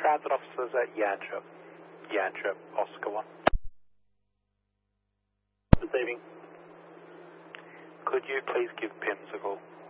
transit officers at Yantrip. Yantrip, Oscar 1. Receiving. Could you please give PIMS a call?